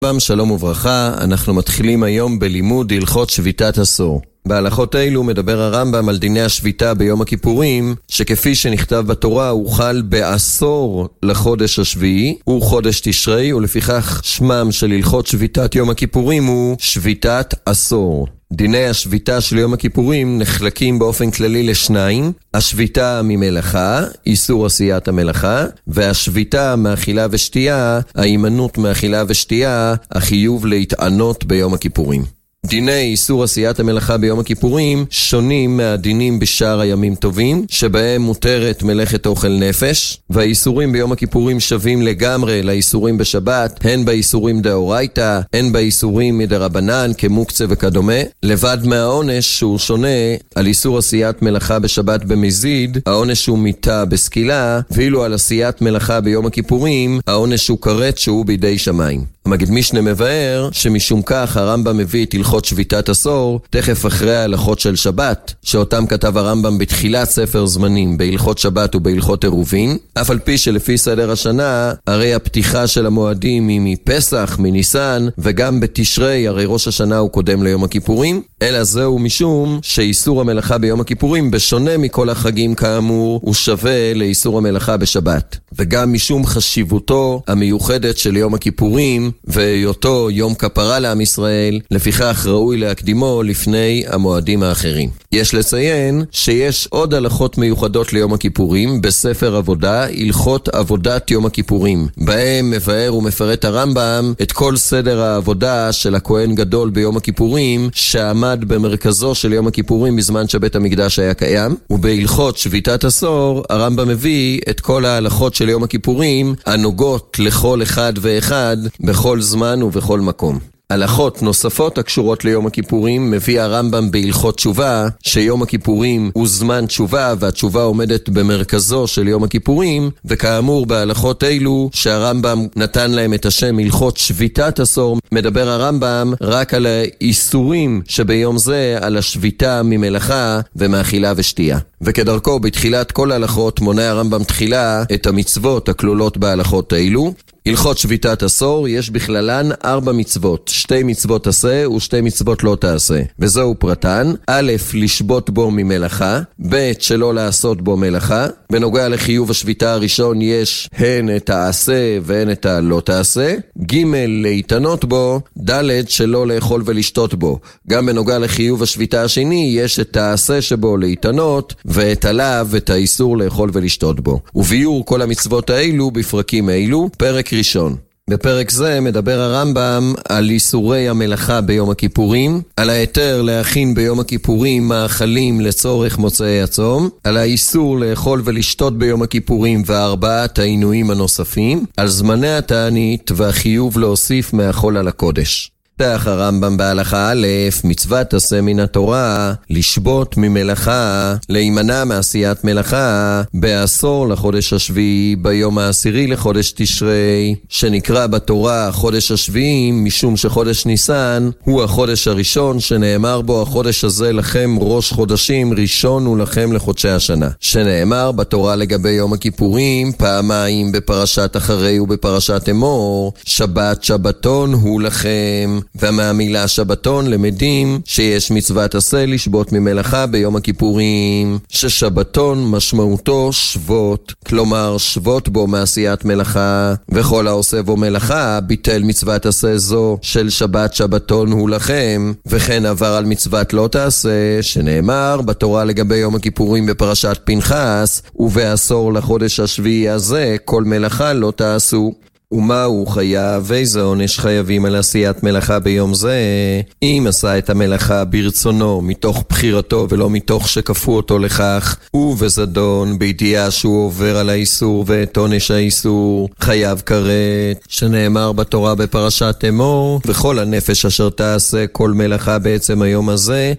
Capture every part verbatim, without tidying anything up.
הרמב"ם, שלום וברכה. אנחנו מתחילים היום בלימוד הלכות שביתת עשור. בהלכות אלו מדבר הרמב"ם על דיני השביתה ביום הכיפורים, שכפי שנכתב בתורה הוא חל בעשור לחודש השביעי, הוא חודש תשרי, ולפיכך שמם של הלכות שביתת יום הכיפורים הוא שביתת עשור. דיני השביתה של יום הכיפורים נחלקים באופן כללי לשניים: השביתה ממלאכה, איסור עשיית המלאכה, והשביתה מאכילה ושתייה, ההימנעות מאכילה ושתייה, החיוב להתענות ביום הכיפורים. דיני איסור עשיית המלאכה ביום הכיפורים שונים מהדינים בשאר הימים טובים, שבהם מותרת מלאכת אוכל נפש, והאיסורים ביום הכיפורים שווים לגמרי לאיסורים בשבת, הן באיסורים דאורייתא, הן באיסורים מדרבנן כמוקצה וכדומה, לבד מהעונש שהוא שונה. על איסור עשיית מלאכה בשבת במזיד, העונש הוא מיתה בסקילה, ואילו על עשיית מלאכה ביום הכיפורים, העונש הוא כרת שהוא בידי שמיים. המגיד משנה מבאר שמשום כך הרמב"ם מביא את הלכות שביתת עשור תכף אחרי ההלכות של שבת, שאותם כתב הרמב"ם בתחילת ספר זמנים בהלכות שבת ובהלכות עירובין, אף על פי שלפי סדר השנה הרי הפתיחה של המועדים היא מפסח, מניסן, וגם בתשרי הרי ראש השנה הוא קודם ליום הכיפורים, אלא זהו משום שאיסור המלאכה ביום הכיפורים בשונה מכל החגים כאמור הוא שווה לאיסור המלאכה בשבת, וגם משום חשיבותו המיוחדת של יום הכיפורים והיותו יום כפרה לעם ישראל, לפיכך ראוי להקדימו לפני המועדים האחרים. יש לציין שיש עוד הלכות מיוחדות ליום הכיפורים בספר עבודה, הלכות עבודת יום הכיפורים, בהם מבאר ומפרט הרמב"ם את כל סדר העבודה של הכהן גדול ביום הכיפורים שעמד במרכזו של יום הכיפורים בזמן שבית המקדש היה קיים, ובהלכות שביתת עשור הרמב"ם מביא את כל ההלכות של יום הכיפורים הנוגעות לכל אחד ואחד בכל זמן ובכל מקום. הלכות נוספות הקשורות ליום הכיפורים מביא הרמב"ם בהלכות תשובה, שיום הכיפורים הוא זמן תשובה והתשובה עומדת במרכזו של יום הכיפורים, וכאמור בהלכות אלו שהרמב"ם נתן להם את השם הלכות שביתת עשור, מדבר הרמב"ם רק על האיסורים שביום זה, על השביתה ממלאכה ומאכילה ושתייה. וכדרכו בתחילת כל ההלכות מונה הרמב"ם תחילה את המצוות הכלולות בהלכות אלו. הלכות שביתת עשור יש בכללן ארבע מצוות, שתי מצוות עשה ושתי מצוות לא תעשה, וזהו פרטן: א', לשבות בו ממלאכה, ב', שלא לעשות בו מלאכה. בנוגע לחיוב השביתה הראשון יש הן את העשה והן את הלא תעשה, ג', להתענות בו, ד', שלא לאכול ולשתות בו. גם בנוגע לחיוב השביתה השני יש את העשה שבו להתענות, ואת עליו את האיסור לאכול ולשתות בו. וביור כל המצוות האלו בפרקים האלו. פרק ראשון. בפרק זה מדבר הרמב"ם על איסורי המלאכה ביום הכיפורים, על ההיתר להכין ביום הכיפורים מאכלים לצורך מוצאי הצום, על האיסור לאכול ולשתות ביום הכיפורים וארבעת העינויים הנוספים, על זמני התענית והחיוב להוסיף מהחול על הקודש. פתח הרמב"ם בהלכה א', מצוות עשה מן התורה, לשבות ממלאכה, להימנע מעשיית מלאכה, בעשור לחודש השביעי, ביום העשירי לחודש תשרי, שנקרא בתורה חודש השביעי, משום שחודש ניסן הוא החודש הראשון, שנאמר בו החודש הזה לכם ראש חודשים, ראשון הוא לכם לחודשי השנה. שנאמר בתורה לגבי יום הכיפורים פעמיים בפרשת אחרי ובפרשת אמור, שבת שבתון הוא לכם. ומהמילה שבתון למדים שיש מצוות עשה לשבות ממלאכה ביום הכיפורים, ששבתון משמעותו שבות, כלומר שבות בו מעשיית מלאכה, וכל העושה בו מלאכה ביטל מצוות עשה זו של שבת שבתון הוא לכם. וכן עבר על מצוות לא תעשה, שנאמר בתורה לגבי יום הכיפורים בפרשת פנחס, ובעשור לחודש השביעי הזה כל מלאכה לא תעשו. ומה הוא חייב? ואיזה עונש חייבים על עשיית מלאכה ביום זה? אם עשה את המלאכה ברצונו, מתוך בחירתו ולא מתוך שכפו אותו לכך, ובזדון, בידיעה שהוא עובר על האיסור ואת עונש האיסור, חייב כרת, שנאמר בתורה בפרשת אמור, וכל הנפש אשר תעשה כל מלאכה בעצם היום הזה,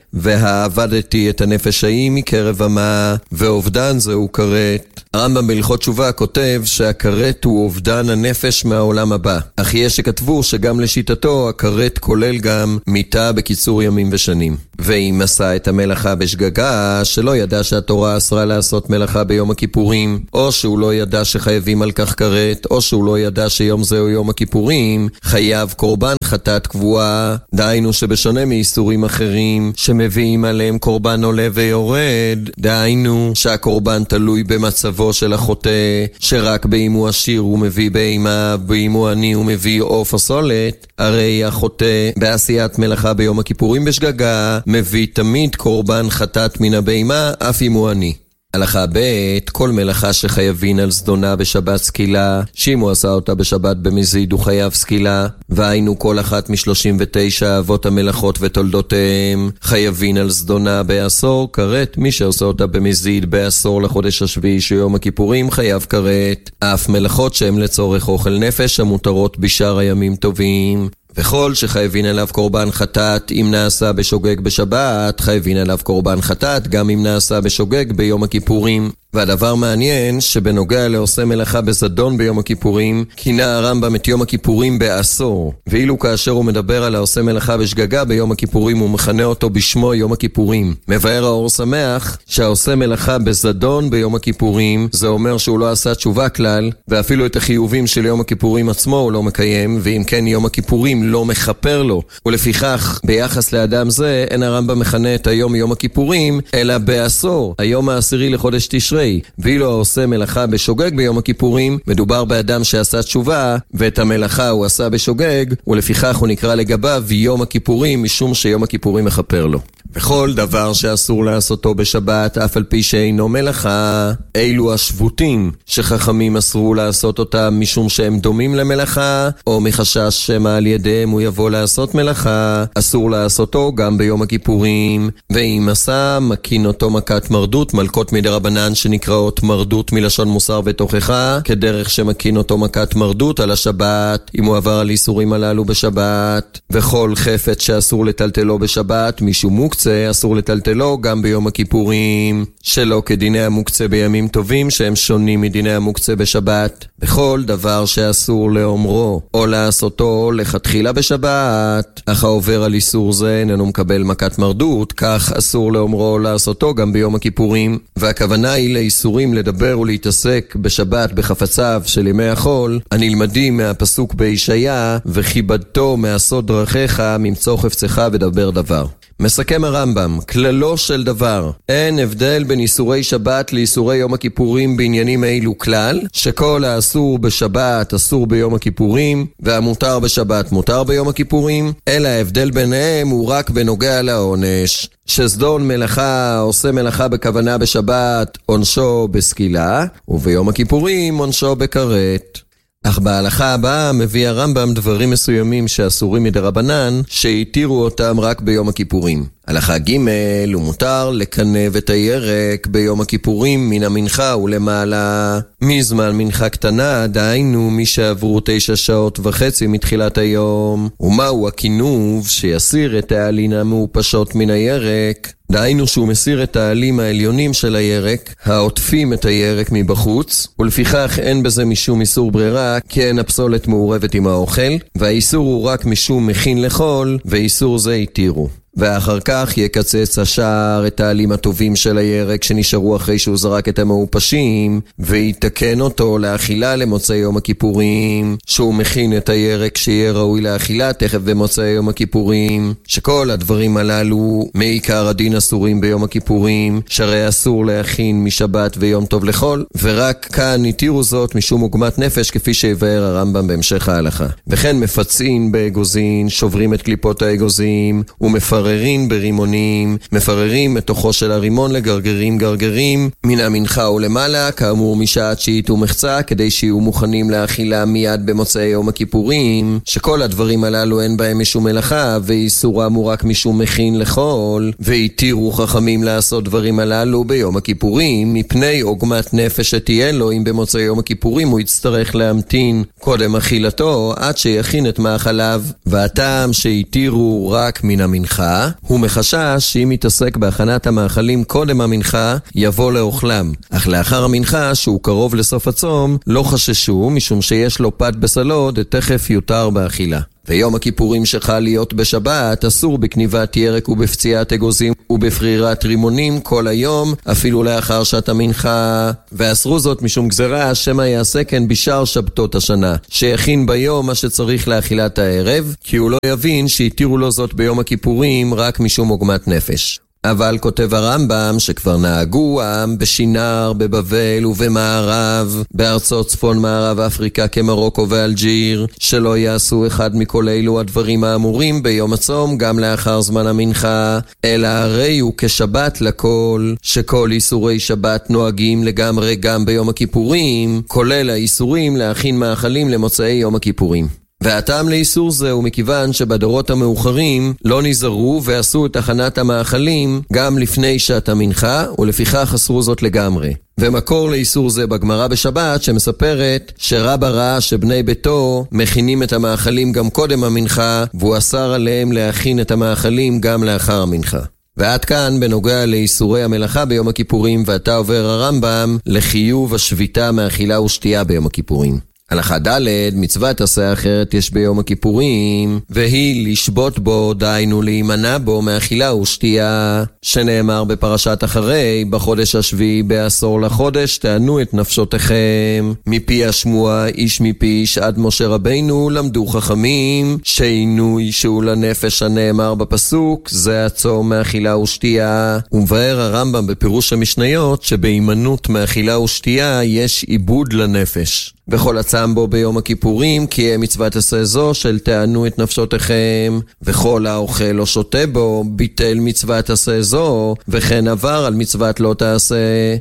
והעבדתי את הנפש ההיא מקרב עמה, ואובדן זהו כרת. הרמב"ם בהלכות תשובה כותב שהכרת הוא אובדן הנפש מהעולם הבא, אך יש שכתבו שגם לשיטתו הכרת כולל גם מיתה בקיצור ימים ושנים. ואם עשה את המלאכה בשגגה, שלא ידע שהתורה אסרה לעשות מלאכה ביום הכיפורים, או שהוא לא ידע שחייבים על כך כרת, או שהוא לא ידע שיום זהו יום הכיפורים, חייב קורבן חטאת קבועה. דהיינו שבשונה מאיסורים אחרים שמביאים עליהם קורבן עולה ויורד, דהיינו שהקורבן תלוי במצבו של החוטא, שרק באם הוא עשיר הוא מביא בהמה, באם הוא עני הוא מביא עוף או סולת, הרי החוטא בעשיית מלאכה ביום הכיפורים בשגגה מביא תמיד קורבן חטאת מן הבהמה, אף אם הוא עני. הלכה ב' כל מלאכה שחייבין על זדונה בשבת סקילה, שאם הוא עשה אותה בשבת במזיד הוא חייב סקילה, והיינו כל אחת משלושים ותשע אבות המלאכות ותולדותיהם חייבין על זדונה בעשור כרת, מי שעושה אותה במזיד בעשור לחודש השביעי שיום הכיפורים חייב כרת, אף מלאכות שהם לצורך אוכל נפש המותרות בשאר הימים טובים. וכל שחייבין עליו קורבן חטאת אם נעשה בשוגג בשבת, חייבין עליו קורבן חטאת גם אם נעשה בשוגג ביום הכיפורים. והדבר מעניין שבנוגע לעושה מלאכה בזדון ביום הכיפורים, כינה הרמב"ם את יום הכיפורים בעשור, ואילו כאשר הוא מדבר על העושה מלאכה בשגגה ביום הכיפורים הוא מכנה אותו בשמו יום הכיפורים. מבאר האור שמח שהעושה מלאכה בזדון ביום הכיפורים זה אומר שהוא לא עשה תשובה כלל, ואפילו את החיובים של יום הכיפורים עצמו הוא לא מקיים, ואם כן יום הכיפורים לא מחפר לו, ולפיכך ביחס לאדם זה אין הרמב"ם מכנה את היום יום הכיפורים אלא בעשור, היום העשירי לחודש תשרי. ואילו העושה מלאכה בשוגג ביום הכיפורים מדובר באדם שעשה תשובה ואת המלאכה הוא עשה בשוגג, ולפיכך הוא נקרא לגביו יום הכיפורים משום שיום הכיפורים מחפר לו. וכל דבר שאסור לעשותו בשבת אף על פי שאינו מלאכה, אילו השבותים שחכמים אסרו לעשות אותם משום שהם דומים למלאכה, או מחשש שמה על ידיהם הוא יבוא לעשות מלאכה, אסור לעשותו גם ביום הכיפורים. ואם עשה מקין אותו מכת מרדות, מלכות מדרבנן שנקראות מרדות מלשון מוסר ותוכחה, כדרך שמקין אותו מכת מרדות על השבת אם הוא עבר על איסורים הללו בשבת. וכל חפץ שאסור לטלטלו בשבת משום מוקצה אסור לטלטלו גם ביום הכיפורים, שלא כדיני המוקצה בימים טובים שהם שונים מדיני המוקצה בשבת. בכל דבר שאסור לאומרו או לעשותו לכתחילה בשבת, אך העובר על איסור זה איננו מקבל מכת מרדות, כך אסור לאומרו או לעשותו גם ביום הכיפורים. והכוונה היא לאיסורים לדבר ולהתעסק בשבת בחפציו של ימי החול, הנלמדים מהפסוק בישעיה וכיבדתו מעשות דרכיך ממצוא חפצך ודבר דבר. מסכם הרמב"ם, כללו של דבר, אין הבדל בין איסורי שבת לאיסורי יום הכיפורים בעניינים אילו כלל, שכל האסור בשבת אסור ביום הכיפורים, והמותר בשבת מותר ביום הכיפורים, אלא ההבדל ביניהם הוא רק בנוגע לעונש. שזדון מלאכה עושה מלאכה בכוונה בשבת עונשו בסקילה, וביום הכיפורים עונשו בכרת. אך בהלכה הבאה מביא הרמב"ם דברים מסוימים שאסורים מדרבנן שהתירו אותם רק ביום הכיפורים. הלכה ג' הוא מותר לקנב את הירק ביום הכיפורים מן המנחה ולמעלה מזמן מנחה קטנה, דהיינו מי שעברו תשע שעות וחצי מתחילת היום. ומהו הכינוב? שיסיר את העלין המעופשות מן הירק, דהיינו שהוא מסיר את העלים העליונים של הירק העוטפים את הירק מבחוץ, ולפיכך אין בזה משום איסור ברירה, כי אין הפסולת מעורבת עם האוכל, והאיסור הוא רק משום מכין לחול, ואיסור זה התירו. ואחר כך יקצץ השער את העלים הטובים של הירק שנשארו אחרי שהוא זרק את המעופשים, ויתקן אותו לאכילה למוצאי יום הכיפורים, שהוא מכין את הירק שיהיה ראוי לאכילה תכף במוצאי יום הכיפורים. שכל הדברים הללו מעיקר הדין אסורים ביום הכיפורים, שהרי אסור להכין משבת ויום טוב לחול, ורק כאן התירו זאת משום עוגמת נפש כפי שיבאר הרמב"ם בהמשך ההלכה. וכן מפצעים באגוזין, שוברים את קליפות האגוזים ומפררים ברימונים, מפררים את תוכו של הרימון לגרגרים גרגרים מן המנחה ולמעלה, כאמור משעה תשיעית ומחצה, כדי שיהיו מוכנים לאכילה מיד במוצאי יום הכיפורים. שכל הדברים הללו אין בהם משום מלאכה, ואיסורם הוא רק משום מכין לחול, והתירו חכמים לעשות דברים הללו ביום הכיפורים מפני עוגמת נפש שתהיה לו אם במוצאי יום הכיפורים הוא יצטרך להמתין קודם אכילתו עד שיכין את מאכליו. והטעם שהתירו רק מן המנחה הוא מחשש שאם יתעסק בהכנת המאכלים קודם המנחה יבוא לאוכלם, אך לאחר המנחה שהוא קרוב לסוף הצום לא חששו משום שיש לו פת בסלוד תכף יותר באכילה. ויום הכיפורים שחל להיות בשבת אסור בכניבת ירק ובפציעת אגוזים ובפרירת רימונים כל היום, אפילו לאחר שעת המנחה. ואסרו זאת משום גזרה שמא יעשה כן בשאר שבתות השנה, שיכין ביום מה שצריך לאכילת הערב, כי הוא לא יבין שהתירו לו זאת ביום הכיפורים רק משום עוגמת נפש. אבל כותב הרמב"ם שכבר נהגו העם בשינר, בבבל ובמערב, בארצות צפון מערב אפריקה כמרוקו ואלג'יר, שלא יעשו אחד מכל אלו הדברים האמורים ביום הצום גם לאחר זמן המנחה, אלא הרי הוא כשבת לכל, שכל איסורי שבת נוהגים לגמרי גם ביום הכיפורים, כולל האיסורים להכין מאכלים למוצאי יום הכיפורים. והטעם לאיסור זה הוא מכיוון שבדורות המאוחרים לא נזהרו ועשו את הכנת המאכלים גם לפני שעת המנחה, ולפיכך אסרו זאת לגמרי. ומקור לאיסור זה בגמרא בשבת שמספרת שרבא ראה שבני ביתו מכינים את המאכלים גם קודם המנחה, והוא אסר עליהם להכין את המאכלים גם לאחר המנחה. ועד כאן בנוגע לאיסורי המלאכה ביום הכיפורים, ועתה עובר הרמב"ם לחיוב השביתה מאכילה ושתייה ביום הכיפורים. הלכה ד' מצוות עשה אחרת יש ביום הכיפורים, והיא לשבות בו, דיינו להימנע בו מאכילה ושתייה, שנאמר בפרשת אחרי, בחודש השביעי בעשור לחודש תענו את נפשותיכם. מפי השמועה איש מפי איש עד משה רבינו למדו חכמים, שעינוי שהוא לנפש הנאמר בפסוק זה הצום מאכילה ושתייה. ומבאר הרמב"ם בפירוש המשניות שבהימנעות מאכילה ושתייה יש עיבוד לנפש. וכל הצם בו ביום הכיפורים, כי הם מצוות עשה זו של תענו את נפשותיכם, וכל האוכל או שותה בו, ביטל מצוות עשה זו, וכן עבר על מצוות לא תעשה,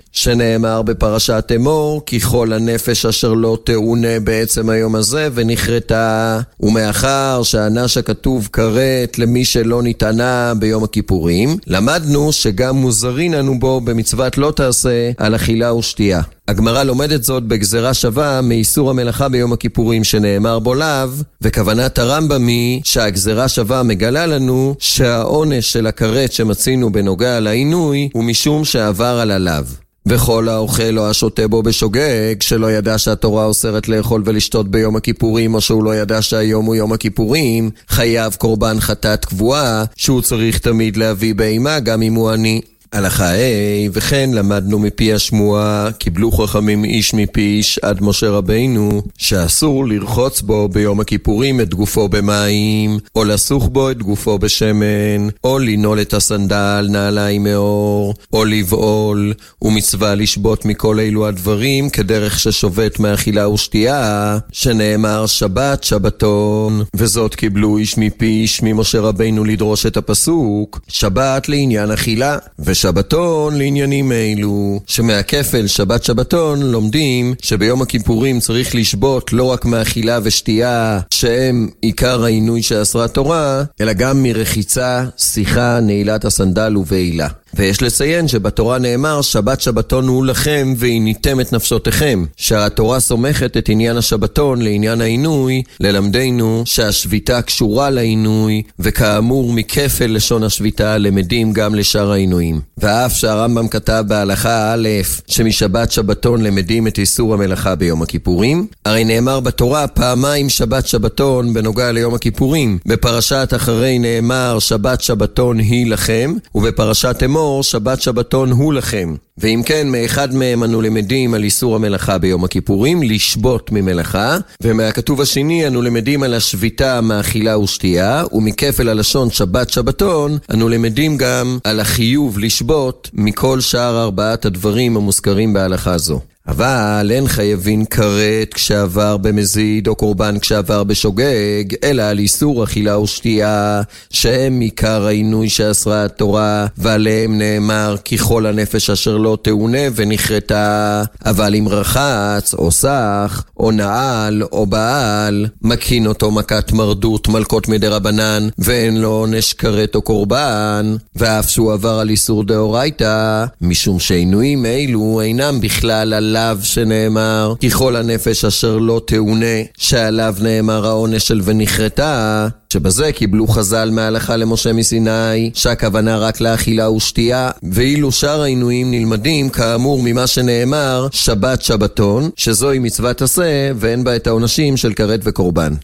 שנאמר בפרשת אמור, כי כל הנפש אשר לא תעונה בעצם היום הזה, ונכרתה. ומאחר שהענש הכתוב כרת למי שלא ניתנה ביום הכיפורים, למדנו שגם מוזרין לנו בו במצוות לא תעשה על אכילה ושתייה. הגמרא לומדת זאת בגזרה שווה מאיסור המלאכה ביום הכיפורים שנאמר בו לאו, וכוונת הרמב"ם היא שהגזרה שווה מגלה לנו שהעונש של הכרת שמצינו בנוגע לעינוי הוא משום שעבר על הלאו. וכל האוכל או השותה בו בשוגג, שלא ידע שהתורה אוסרת לאכול ולשתות ביום הכיפורים, או שהוא לא ידע שהיום הוא יום הכיפורים, חייב קורבן חטאת קבועה, שהוא צריך תמיד להביא בהמה גם אם הוא עני. הלכה ה' וכן למדנו מפי השמועה, קיבלו חכמים איש מפי איש עד משה רבינו, שאסור לרחוץ בו ביום הכיפורים את גופו במים, או לסוך בו את גופו בשמן, או לנעול את הסנדל נעליים מאור, או לבעול, ומצווה לשבות מכל אלו הדברים כדרך ששובת מאכילה ושתייה, שנאמר שבת שבתון. וזאת קיבלו איש מפי איש ממשה רבינו לדרוש את הפסוק, שבת לעניין אכילה, ושבתון לעניינים אלו. שמהכפל שבת שבתון לומדים שביום הכיפורים צריך לשבות לא רק מאכילה ושתייה שהם עיקר העינוי שאסרה תורה, אלא גם מרחיצה, שיחה, נעילת הסנדל ובעילה. ויש לציין שבתורה נאמר שבת שבתון הוא לכם ועיניתם את נפשותיכם, שהתורה סומכת את עניין השבתון לעניין העינוי, ללמדנו שהשביתה קשורה לעינוי, וכאמור מכפל לשון השביתה למדים גם לשאר העינויים. ואף שהרמב"ם כתב בהלכה א' שמשבת שבתון למדים את איסור המלאכה ביום הכיפורים, הרי נאמר בתורה פעמיים שבת שבתון בנוגע ליום הכיפורים. בפרשת אחרי נאמר שבת שבתון היא לכם, ובפרשת אמור שבת שבתון הוא לכם. ואם כן, מאחד מהם אנו למדים על איסור המלאכה ביום הכיפורים, לשבות ממלאכה, ומהכתוב השני אנו למדים על השביתה מאכילה ושתייה, ומכפל הלשון שבת שבתון אנו למדים גם על החיוב לשבות מכל שאר ארבעת הדברים המוזכרים בהלכה זו. אבל אין חייבים כרת כשעבר במזיד או קורבן כשעבר בשוגג, אלא על איסור אכילה ושתייה, שהם עיקר העינוי שאסרה התורה, ועליהם נאמר כי כל הנפש אשר לא תעונה ונכרתה. אבל אם רחץ או סח או נעל או בעל, מקין אותו מכת מרדות מלכות מדי רבנן, ואין לו עונש כרת או קורבן, ואף שהוא עבר על איסור דאורייתא, משום שעינויים אלו אינם בכלל על לאו שנאמר כי כל הנפש אשר לא תעונה, שעליו נאמר העונש של ונכרתה, שבזה קיבלו חז"ל מההלכה למשה מסיני שהכוונה רק לאכילה ושתייה, ואילו שאר העינויים נלמדים כאמור ממה שנאמר שבת שבתון, שזוהי מצוות עשה ואין בה את העונשים של כרת וקורבן.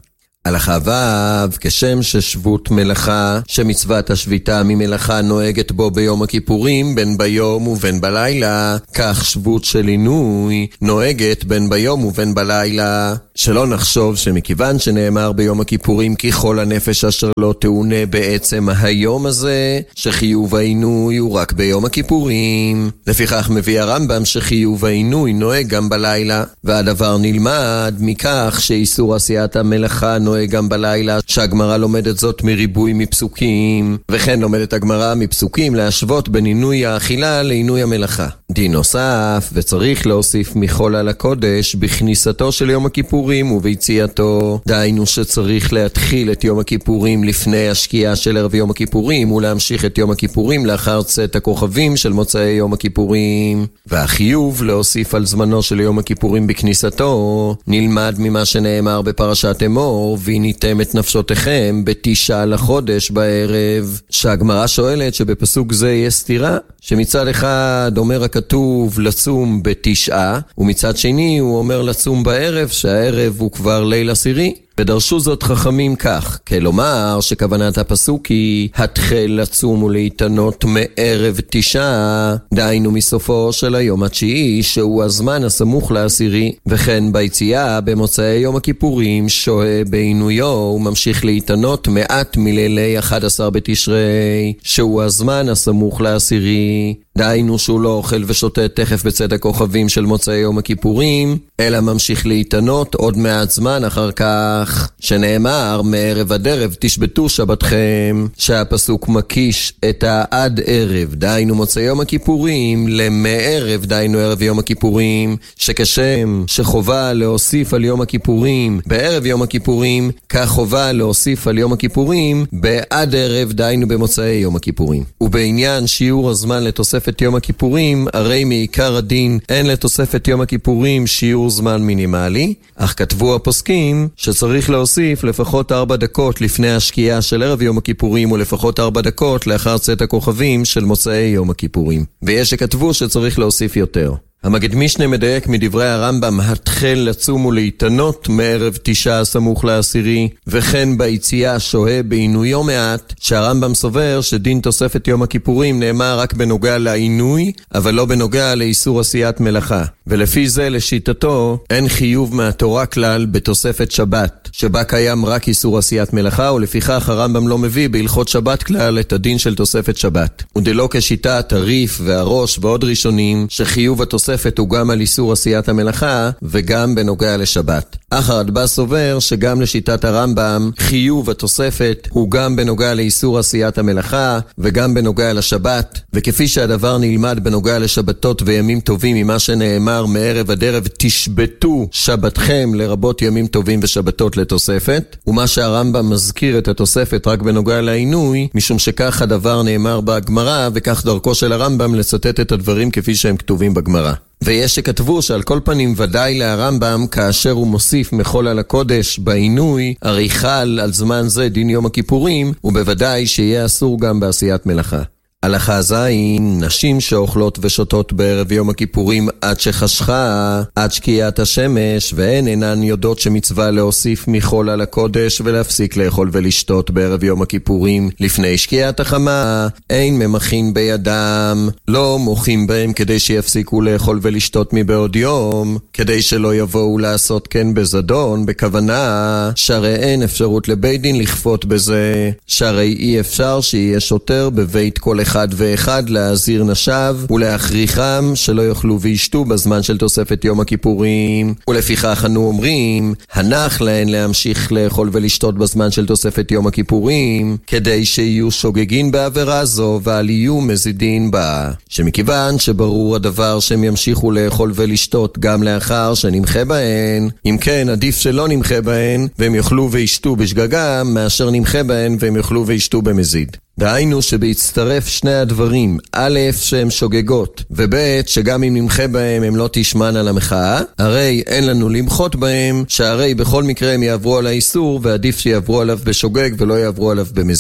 הלכה ו' כשם ששבות מלאכה, שמצוות השביתה ממלאכה נוהגת בו ביום הכיפורים, בין ביום ובין בלילה, כך שבות של עינוי נוהגת בין ביום ובין בלילה. שלא נחשוב שמכיוון שנאמר ביום הכיפורים כי כל הנפש אשר לא תאונה בעצם היום הזה, שחיוב העינוי הוא רק ביום הכיפורים. לפיכך מביא הרמב"ם שחיוב העינוי נוהג גם בלילה, והדבר נלמד מכך שאיסור עשיית המלאכה נוהג גם בלילה, שהגמרא לומדת זאת מריבוי מפסוקים, וכן לומדת הגמרא מפסוקים להשוות בין עינוי האכילה לעינוי המלאכה. דין נוסף, וצריך להוסיף מחול על הקודש בכניסתו של יום הכיפורים וביציאתו. דהיינו שצריך להתחיל את יום הכיפורים לפני השקיעה של ערב יום הכיפורים, ולהמשיך את יום הכיפורים לאחר צאת הכוכבים של מוצאי יום הכיפורים. והחיוב להוסיף על זמנו של יום הכיפורים בכניסתו נלמד ממה שנאמר בפרשת אמור, והניתם את נפשותיכם בתשעה לחודש בערב. שהגמרא שואלת שבפסוק זה יש סתירה, שמצד אחד אומר הכתוב לצום בתשעה, ומצד שני הוא אומר לצום בערב, שהערב הוא כבר ליל עשירי. ודרשו זאת חכמים כך, כלומר שכוונת הפסוק היא התחל לצום ולהתענות מערב תשעה, דהיינו מסופו של היום התשיעי, שהוא הזמן הסמוך לעשירי, וכן ביציאה במוצאי יום הכיפורים שוהה בעינויו וממשיך להתענות מעט מלילי אחד עשר בתשרי, שהוא הזמן הסמוך לעשירי. דהיינו שהוא לא אוכל ושותה תכף בצאת הכוכבים של מוצאי יום הכיפורים, אלא ממשיך להתענות עוד מעט זמן אחר כך, שנאמר מערב עד ערב תשבתו שבתכם, שהפסוק מקיש את העד ערב, דהיינו מוצאי יום הכיפורים, למערב, דהיינו ערב יום הכיפורים, שכשם שחובה להוסיף על יום הכיפורים בערב יום הכיפורים, כך חובה להוסיף על יום הכיפורים בעד ערב, דהיינו במוצאי יום הכיפורים. ובעניין שיעור הזמן לתוספת יום הכיפורים, הרי מעיקר הדין אין לתוספת יום הכיפורים שיעור זמן מינימלי, אך כתבו הפוסקים שצריך להוסיף לפחות ארבע דקות לפני השקיעה של ערב יום הכיפורים, ולפחות ארבע דקות לאחר צאת הכוכבים של מוצאי יום הכיפורים. ויש שכתבו שצריך להוסיף יותר. המגיד משנה מדייק מדברי הרמב"ם, התחל לצום ולהתענות מערב תשעה סמוך לעשירי, וכן ביציאה שוהה בעינויו מעט, שהרמב"ם סובר שדין תוספת יום הכיפורים נאמר רק בנוגע לעינוי, אבל לא בנוגע לאיסור עשיית מלאכה. ולפי זה לשיטתו אין חיוב מהתורה כלל בתוספת שבת, שבה קיים רק איסור עשיית מלאכה, ולפיכך הרמב"ם לא מביא בהלכות שבת כלל את הדין של תוספת שבת. ודלא כשיטת הריף והראש ועוד ראשונים, שחיוב התוספת הוא גם על איסור עשיית המלאכה וגם בנוגע לשבת. אך הרדב"ז סובר שגם לשיטת הרמב"ם חיוב התוספת הוא גם בנוגע לאיסור עשיית המלאכה וגם בנוגע לשבת, וכפי שהדבר נלמד בנוגע לשבתות וימים טובים ממה שנאמר מערב עד ערב תשבתו שבתכם, לרבות ימים טובים ושבתות לתוספת, ומה שהרמב"ם מזכיר את התוספת רק בנוגע לעינוי, משום שכך הדבר נאמר בגמרא, וכך דרכו של הרמב"ם לצטט את הדברים כפי שהם כתובים בגמרא. ויש שכתבו שעל כל פנים ודאי להרמב"ם כאשר הוא מוסיף מחול על הקודש בעינוי, הרי חל על זמן זה דין יום הכיפורים, ובוודאי שיהיה אסור גם בעשיית מלאכה. הלכה זין, נשים שאוכלות ושותות בערב יום הכיפורים עד שחשכה, עד שקיעת השמש, והן אינן יודעות שמצווה להוסיף מחול על הקודש ולהפסיק לאכול ולשתות בערב יום הכיפורים לפני שקיעת החמה, אין ממחין בידם, לא מוחים בהם כדי שיפסיקו לאכול ולשתות מבעוד יום, כדי שלא יבואו לעשות כן בזדון, בכוונה, שהרי אין אפשרות לבית דין לכפות בזה, שהרי אי אפשר שיהיה שוטר בבית כל אחד אחד ואחד להזהיר נשיו ולהכריחם שלא יאכלו וישתו בזמן של תוספת יום הכיפורים. ולפיכך אנו אומרים, הנח להן להמשיך לאכול ולשתות בזמן של תוספת יום הכיפורים, כדי שיהיו שוגגין בעבירה זו ועל יהיו מזידין בה. שמכיוון שברור הדבר שהם ימשיכו לאכול ולשתות גם לאחר שנמחה בהן, אם כן עדיף שלא נמחה בהן והם יאכלו וישתו בשגגם, מאשר נמחה בהן והם יאכלו וישתו במזיד. דהיינו שבהצטרף שני הדברים, א' שהם שוגגות, וב' שגם אם נמחה בהם הם לא תשמן על המחאה, הרי אין לנו למחות בהם, שהרי בכל מקרה הם יעברו על האיסור, ועדיף שיעברו עליו בשוגג ולא יעברו עליו במזיד.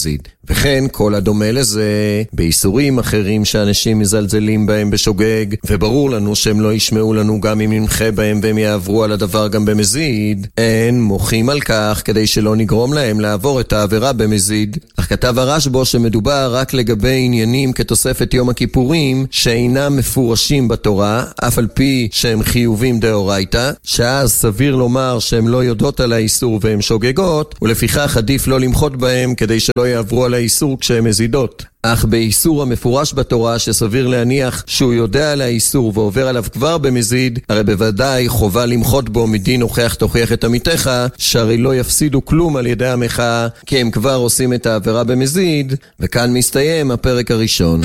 וכן כל הדומה לזה באיסורים אחרים שאנשים מזלזלים בהם בשוגג, וברור לנו שהם לא ישמעו לנו גם אם נמחה בהם והם יעברו על הדבר גם במזיד, אין מוחים על כך כדי שלא נגרום להם לעבור את העבירה במזיד. אך כתב הרשב"א שמדובר רק לגבי עניינים כתוספת יום הכיפורים שאינם מפורשים בתורה, אף על פי שהם חיובים דאורייתא, שאז סביר לומר שהם לא יודעות על האיסור והם שוגגות, ולפיכך עדיף לא למחות בהם כדי שלא יעברו על האיסור כשהם מזידות. אך באיסור המפורש בתורה שסביר להניח שהוא יודע על האיסור ועובר עליו כבר במזיד, הרי בוודאי חובה למחות בו מדין הוכח תוכיח את עמיתך, שהרי לא יפסידו כלום על ידי המחאה, כי הם כבר עושים את העבירה במזיד. וכאן מסתיים הפרק הראשון.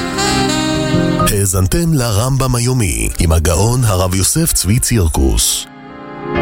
האזנתם לרמב"ם היומי עם הגאון הרב יוסף צבי צירקוס.